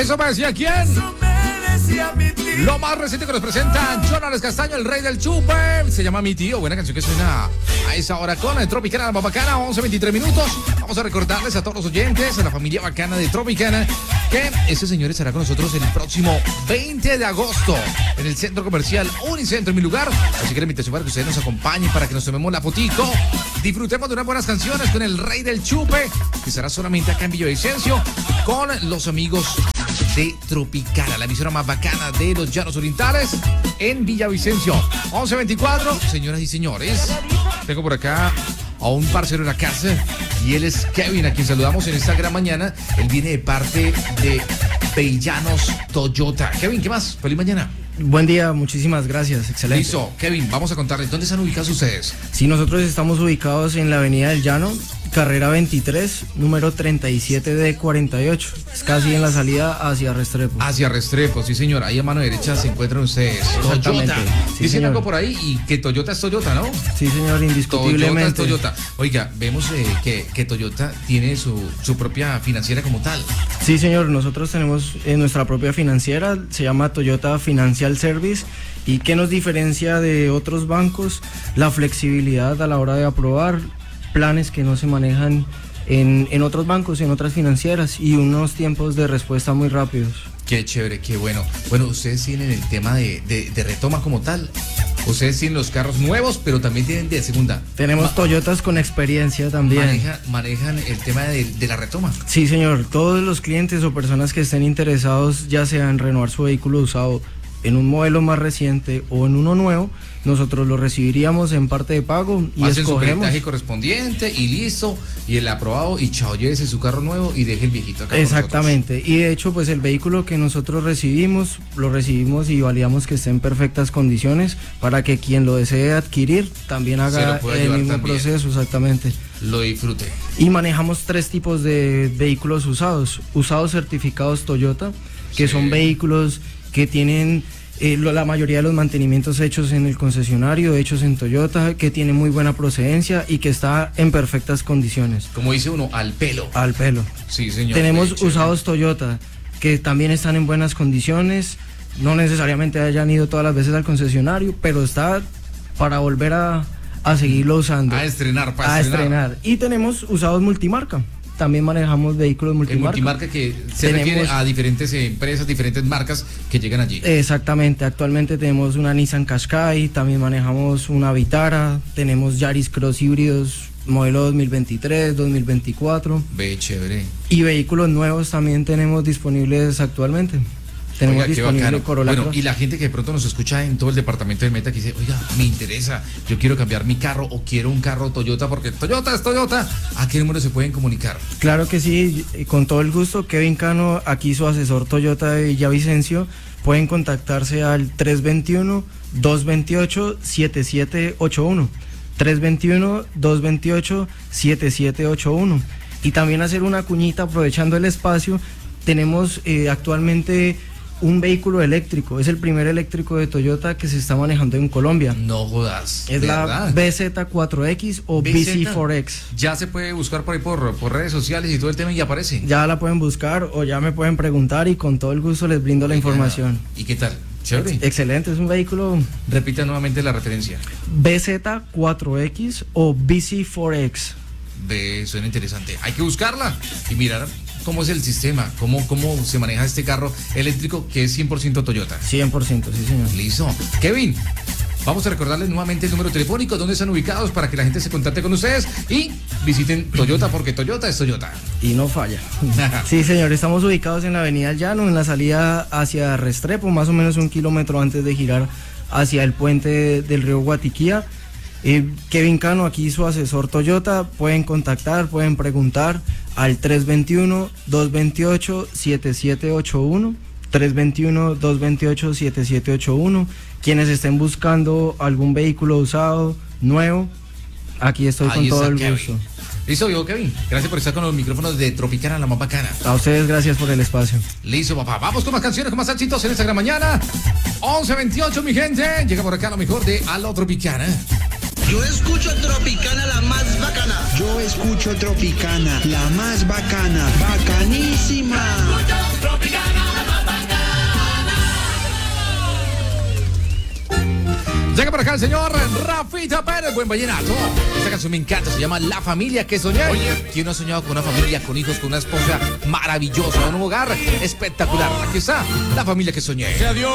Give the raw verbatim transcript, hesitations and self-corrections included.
¿Eso me decía quién? Lo más reciente que nos presenta Jonales Castaño, el rey del chupe. Se llama Mi Tío. Buena canción que suena a esa hora con el Tropicana, la más bacana, once veintitrés minutos. Vamos a recordarles a todos los oyentes, a la familia bacana de Tropicana, que este señor estará con nosotros el próximo veinte de agosto en el centro comercial Unicentro, en mi lugar. Así que la invitación para que ustedes nos acompañen, para que nos tomemos la fotico, disfrutemos de unas buenas canciones con el rey del chupe, que estará solamente acá en Villavicencio con los amigos de Tropicana, la emisora más bacana de los Llanos Orientales en Villavicencio. once veinticuatro, señoras y señores, tengo por acá a un parcero en la casa y él es Kevin, a quien saludamos en esta gran mañana. Él viene de parte de Villanos Toyota. Kevin, ¿qué más? Feliz mañana. Buen día, muchísimas gracias, excelente. Listo, Kevin, vamos a contarles, ¿dónde están ubicados ustedes? Sí, nosotros estamos ubicados en la avenida del Llano, carrera veintitrés, número treinta y siete D cuarenta y ocho. Es casi en la salida hacia Restrepo. Hacia Restrepo, sí señor, ahí a mano derecha se encuentran ustedes. Exactamente. Toyota. Sí, Dicen señor. algo por ahí y que Toyota es Toyota, ¿no? Sí, señor, indiscutiblemente. Toyota es Toyota. Oiga, vemos eh, que, que Toyota tiene su, su propia financiera como tal. Sí, señor, nosotros tenemos eh, nuestra propia financiera, se llama Toyota Financial Service. ¿Y qué nos diferencia de otros bancos? La flexibilidad a la hora de aprobar planes que no se manejan en, en otros bancos, en otras financieras, y unos tiempos de respuesta muy rápidos. Qué chévere, qué bueno. Bueno, ustedes tienen el tema de, de, de retoma como tal. Ustedes tienen los carros nuevos, pero también tienen de segunda. Tenemos Ma- Toyotas con experiencia también. Maneja, manejan el tema de, de la retoma. Sí, señor. Todos los clientes o personas que estén interesados, ya sea en renovar su vehículo usado en un modelo más reciente o en uno nuevo, nosotros lo recibiríamos en parte de pago y Hacen su escogemos. peritaje correspondiente y listo, y el aprobado, y chao, llévese su carro nuevo y deje el viejito acá con Exactamente. Y de hecho, pues el vehículo que nosotros recibimos, lo recibimos y validamos que esté en perfectas condiciones para que quien lo desee adquirir también Se haga lo pueda el llevar mismo también. proceso, exactamente. Lo disfrute. Y manejamos tres tipos de vehículos usados. Usados certificados Toyota, que Sí. son vehículos que tienen eh, lo- la mayoría de los mantenimientos hechos en el concesionario, hechos en Toyota, que tiene muy buena procedencia y que está en perfectas condiciones. Como dice uno, al pelo. Al pelo. Sí, señor. Tenemos Qué chévere. usados Toyota, que también están en buenas condiciones, no necesariamente hayan ido todas las veces al concesionario, pero está para volver a, a seguirlo usando. A estrenar, para a estrenar. estrenar. Y tenemos usados multimarca. También manejamos vehículos El multimarca. multimarca que se Tenemos- refiere a diferentes eh, empresas, diferentes marcas que llegan allí. Exactamente, actualmente tenemos una Nissan Qashqai, también manejamos una Vitara, tenemos Yaris Cross híbridos modelo dos mil veintitrés, dos mil veinticuatro Ve, chévere. y vehículos nuevos también tenemos disponibles actualmente. Tenemos Oiga, qué disponible bacano. Corolla Bueno, Cross. y la gente que de pronto nos escucha en todo el departamento de Meta que dice, oiga, me interesa, yo quiero cambiar mi carro o quiero un carro Toyota porque Toyota es Toyota. ¿A qué número se pueden comunicar? Claro que sí, y con todo el gusto. Kevin Cano, aquí su asesor Toyota de Villavicencio. Pueden contactarse al tres dos uno, dos dos ocho, siete siete ocho uno. tres dos uno, dos dos ocho, siete siete ocho uno. Y también hacer una cuñita aprovechando el espacio. Tenemos eh, actualmente un vehículo eléctrico. Es el primer eléctrico de Toyota que se está manejando en Colombia. No jodas. Es la ¿verdad? B Z cuatro X o B B Z. C cuatro X. Ya se puede buscar por ahí por, por redes sociales y todo el tema y aparece. Ya la pueden buscar o ya me pueden preguntar y con todo el gusto les brindo la Oiga, información. ¿Y qué tal? Chévere. Ex- excelente, es un vehículo Repita nuevamente la referencia. B Z cuatro X o B C cuatro X. Ve, suena interesante. Hay que buscarla y mirar cómo es el sistema, cómo, cómo se maneja este carro eléctrico que es cien por ciento Toyota. cien por ciento, sí señor. Listo. Kevin, vamos a recordarles nuevamente el número telefónico, dónde están ubicados para que la gente se contacte con ustedes y visiten Toyota porque Toyota es Toyota. Y no falla. Sí señor, estamos ubicados en la avenida El Llano, en la salida hacia Restrepo, más o menos un kilómetro antes de girar hacia el puente del río Guatiquía. Eh, Kevin Cano, aquí su asesor Toyota, pueden contactar, pueden preguntar al tres dos uno, dos dos ocho, siete siete ocho uno, tres dos uno, dos dos ocho, siete siete ocho uno. Quienes estén buscando algún vehículo usado, nuevo, aquí estoy Ahí con todo está el Kevin. gusto. Listo, yo, Kevin. Gracias por estar con los micrófonos de Tropicana, la más bacana. A ustedes gracias por el espacio. Listo, papá. Vamos con más canciones, con más éxitos en esta gran mañana. once veintiocho, mi gente. Llega por acá lo mejor de Aló Tropicana. Yo escucho Tropicana, la más bacana. Yo escucho Tropicana, la más bacana, bacanísima. Tropicana. Llega por acá el señor Rafita Pérez, buen vallenato. Esta canción me encanta, se llama La Familia que Soñé. Oye, ¿quién no ha soñado con una familia, con hijos, con una esposa maravillosa, un hogar espectacular? Aquí está La Familia que Soñé.